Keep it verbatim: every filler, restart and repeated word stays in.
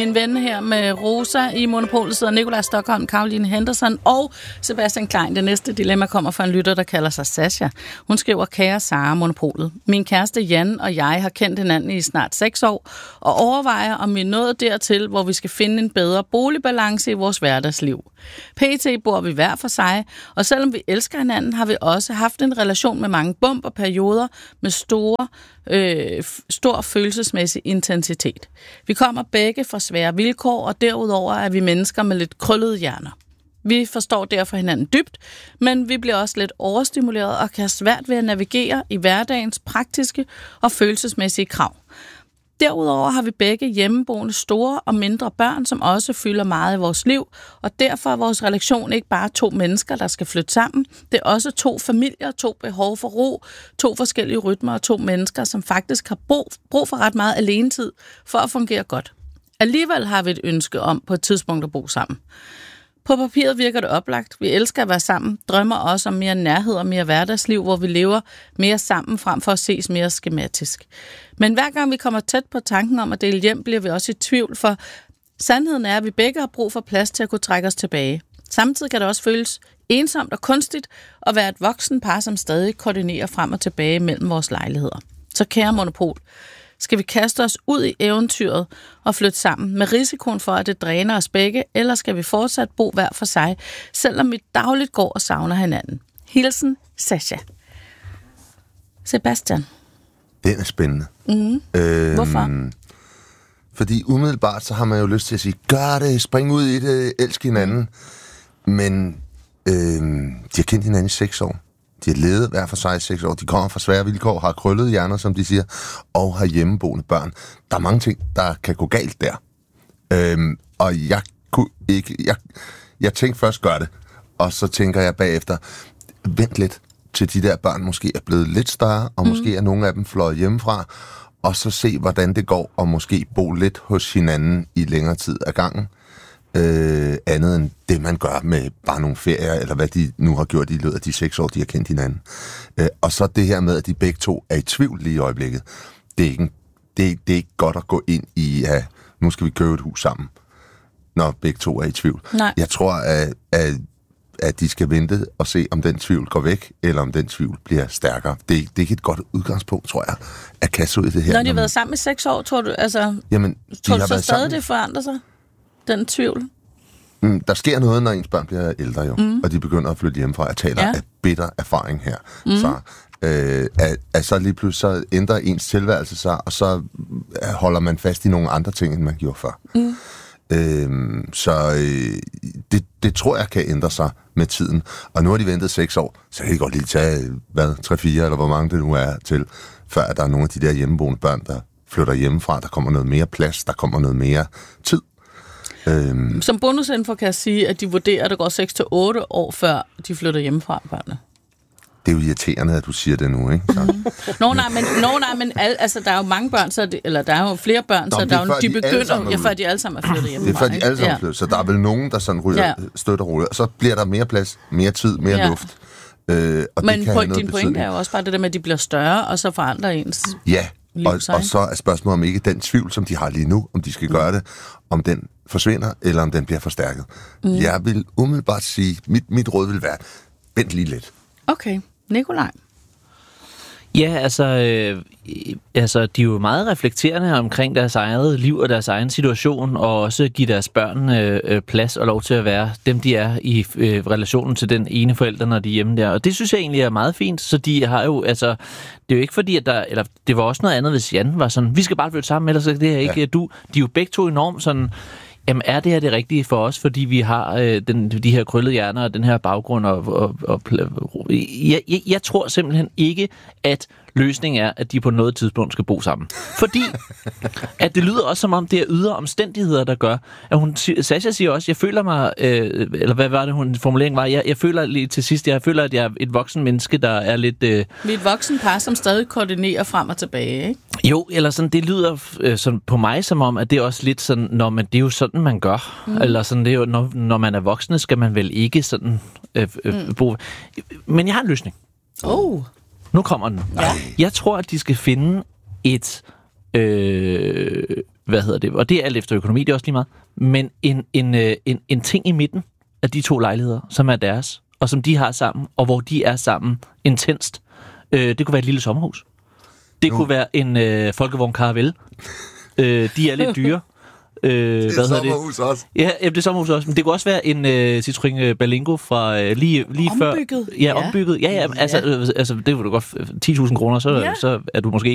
Min ven her med Rosa i Monopolet sidder Nikolaj Stokholm, Caroline Henderson og Sebastian Klein. Det næste dilemma kommer fra en lytter, der kalder sig Sasha. Hun skriver: Kære Sara, Monopolet. Min kæreste Jan og jeg har kendt hinanden i snart seks år og overvejer, om vi er nået dertil, hvor vi skal finde en bedre boligbalance i vores hverdagsliv. P T bor vi hver for sig, og selvom vi elsker hinanden, har vi også haft en relation med mange bump og perioder med store, øh, stor følelsesmæssig intensitet. Vi kommer begge fra svære vilkår, og derudover er vi mennesker med lidt krøllede hjerner. Vi forstår derfor hinanden dybt, men vi bliver også lidt overstimuleret og kan have svært ved at navigere i hverdagens praktiske og følelsesmæssige krav. Derudover har vi begge hjemmeboende store og mindre børn, som også fylder meget i vores liv, og derfor er vores relation ikke bare to mennesker, der skal flytte sammen. Det er også to familier, to behov for ro, to forskellige rytmer og to mennesker, som faktisk har brug, brug for ret meget alenetid for at fungere godt. Alligevel har vi et ønske om på et tidspunkt at bo sammen. På papiret virker det oplagt. Vi elsker at være sammen, drømmer også om mere nærhed og mere hverdagsliv, hvor vi lever mere sammen frem for at ses mere skematisk. Men hver gang vi kommer tæt på tanken om at dele hjem, bliver vi også i tvivl, for sandheden er, at vi begge har brug for plads til at kunne trække os tilbage. Samtidig kan det også føles ensomt og kunstigt at være et voksen par, som stadig koordinerer frem og tilbage mellem vores lejligheder. Så kære Monopol, skal vi kaste os ud i eventyret og flytte sammen med risikoen for, at det dræner os begge, eller skal vi fortsat bo hver for sig, selvom vi dagligt går og savner hinanden? Hilsen, Sasha. Sebastian. Den er spændende. Mm. Øhm, Hvorfor? Fordi umiddelbart, så har man jo lyst til at sige, gør det, spring ud i det, elsk hinanden. Men øhm, de har kendt hinanden i seks år. De har levet hver for sig i seks år. De kommer fra svære vilkår, har krøllede hjerner, som de siger, og har hjemmeboende børn. Der er mange ting, der kan gå galt der. Øhm, og jeg kunne ikke... Jeg, jeg tænkte først, gør det. Og så tænker jeg bagefter, vent lidt, til de der børn måske er blevet lidt større, og mm. måske er nogle af dem fløjet hjemmefra, og så se, hvordan det går, og måske bo lidt hos hinanden i længere tid ad gangen. Øh, andet end det, man gør med bare nogle ferier, eller hvad de nu har gjort i løbet af de seks år, de har kendt hinanden. Øh, og så det her med, at de begge to er i tvivl lige i øjeblikket. Det er ikke, det er, det er ikke godt at gå ind i, at nu skal vi købe et hus sammen, når begge to er i tvivl. Nej. Jeg tror, at, at, at de skal vente og se, om den tvivl går væk, eller om den tvivl bliver stærkere. Det, det er ikke et godt udgangspunkt, tror jeg, at kaste ud i det her. Når de har været sammen i seks år, tror du, altså, Jamen, tror du så stadig, sammen. Det forandrer sig? Den tvivl? Mm, der sker noget, når ens børn bliver ældre jo, mm. og de begynder at flytte hjemmefra. Jeg taler ja. af bitter erfaring her. Mm. Så, øh, at, at så lige pludselig så ændrer ens tilværelse sig, og så holder man fast i nogle andre ting, end man gjorde før. Mm. Øh, så øh, det, det tror jeg kan ændre sig med tiden. Og nu har de ventet seks år, så kan de godt lige tage, hvad, tre fire, eller hvor mange det nu er til, før der er nogle af de der hjemmeboende børn, der flytter hjemmefra. Der kommer noget mere plads, der kommer noget mere tid. Øhm. Som bonusinfo kan jeg sige, at de vurderer, at det går seks til otte år, før de flytter hjemmefra, børnene. Det er jo irriterende, at du siger det nu, ikke? Så. Mm. Nå, nej, men, nå, nej, men al, altså, der er jo mange børn, så det, eller der er jo flere børn, Nå, så der er jo, de, de begynder, ja, før de alle sammen er flyttet hjemmefra. Det er før de alle sammen er flyttet, så der er vel nogen, der sådan ryger, ja. støtter roligt, og så bliver der mere plads, mere tid, mere ja. luft. Øh, og men det kan på, din pointe er jo også bare det der med, at de bliver større, og så forandrer ens ja, liv og, sig. og så er spørgsmålet om ikke den tvivl, som de har lige nu, om de skal mm. gøre det, om den forsvinder, eller om den bliver forstærket. Mm. Jeg vil umiddelbart sige, mit, mit råd vil være, vent lige lidt. Okay. Nikolaj? Ja, altså, øh, altså, de er jo meget reflekterende omkring deres eget liv og deres egen situation, og også give deres børn øh, plads og lov til at være dem, de er i øh, relationen til den ene forælder, når de er hjemme der. Og det synes jeg egentlig er meget fint, så de har jo, altså, det er jo ikke fordi, at der, eller det var også noget andet, hvis Jan var sådan, vi skal bare flytte sammen, ellers er det her ikke ja. du. De er jo begge to enormt sådan, jamen er det her det rigtige for os, fordi vi har øh, den, de her krøllede hjerner og den her baggrund, og, og, og jeg, jeg, jeg tror simpelthen ikke, at løsningen er, at de på noget tidspunkt skal bo sammen. Fordi, at det lyder også som om, det er ydre omstændigheder, der gør, at hun, Sasha siger også, jeg føler mig, øh, eller hvad var det, hun formulering var, jeg, jeg føler lige til sidst, jeg føler, at jeg er et voksen menneske, der er lidt... Øh, vi er et voksen par, som stadig koordinerer frem og tilbage, ikke? Jo, eller sådan, det lyder øh, sådan på mig som om, at det er også lidt sådan, når man, det er jo sådan, man gør. Mm. Eller sådan, det er jo, når, når man er voksne, skal man vel ikke sådan øh, øh, mm. bo... Men jeg har en løsning. Oh. Nu kommer den. Ja. Jeg tror, at de skal finde et øh, hvad hedder det? Og det er alt efter økonomi, det er også lige meget. Men en, en, øh, en, en ting i midten af de to lejligheder, som er deres, og som de har sammen, og hvor de er sammen intenst. Øh, det kunne være et lille sommerhus. Det nu. kunne være en øh, folkevogn Caravelle. øh, de er lidt dyre. Øh, det er hvad sommerhus det? også. Ja, det er sommerhus også. Men det kunne også være en øh, Citroën Berlingo fra øh, lige, lige ombygget. før. Ja, ombygget. Ja, ja, altså, øh, altså det var du godt ti tusind kroner, så, ja. så er du måske